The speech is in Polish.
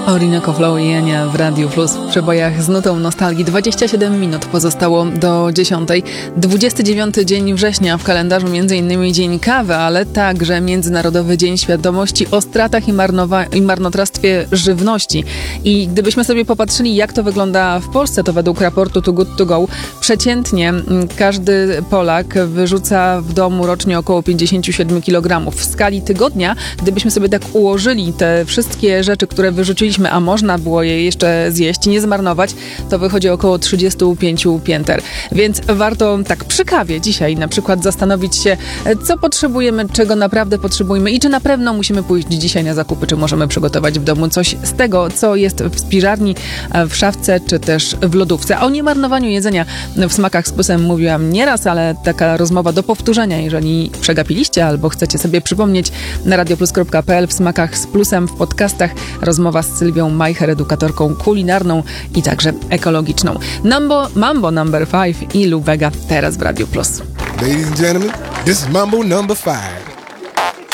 Orinoco Flow i Enia w Radiu Plus w przebojach z nutą nostalgii. 27 minut pozostało do 10. 29 dzień września w kalendarzu, m.in. Dzień Kawy, ale także Międzynarodowy Dzień Świadomości o stratach i marnotrawstwie żywności. I gdybyśmy sobie popatrzyli, jak to wygląda w Polsce, to według raportu Too Good To Go przeciętnie każdy Polak wyrzuca w domu rocznie około 57 kg. W skali tygodnia, gdybyśmy sobie tak ułożyli te wszystkie rzeczy, które wyrzuciliśmy, a można było je jeszcze zjeść, nie zmarnować, to wychodzi około 35 pięter. Więc warto tak przy kawie dzisiaj na przykład zastanowić się, co potrzebujemy, czego naprawdę potrzebujemy i czy na pewno musimy pójść dzisiaj na zakupy, czy możemy przygotować w domu coś z tego, co jest w spiżarni, w szafce, czy też w lodówce. A o niemarnowaniu jedzenia w Smakach z Plusem mówiłam nieraz, ale taka rozmowa do powtórzenia, jeżeli przegapiliście albo chcecie sobie przypomnieć, na radioplus.pl, w Smakach z Plusem, w podcastach rozmowa z Sylwią Majcher, edukatorką kulinarną i także ekologiczną. Mambo number 5 i Lou Bega teraz w Radiu Plus. Ladies and gentlemen, this is Mambo number 5.